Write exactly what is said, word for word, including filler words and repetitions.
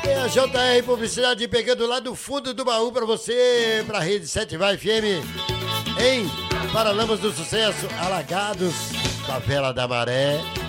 É a J R Publicidade pegando lá do fundo do baú pra você, pra Rede sete Vai F M, em Paralamas do Sucesso, Alagados, Favela da Maré.